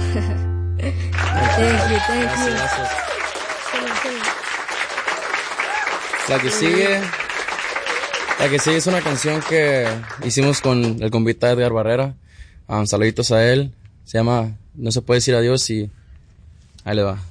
Thank you. Gracias. La que sigue es una canción que hicimos con el compita Edgar Barrera. Saluditos a él. Se llama No se puede decir adiós y ahí le va.